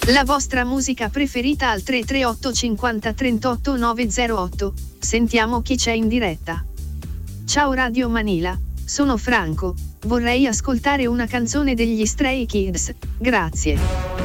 La vostra musica preferita al 338 50 38 908. Sentiamo chi c'è in diretta. Ciao Radio Manila, sono Franco, vorrei ascoltare una canzone degli Stray Kids, grazie.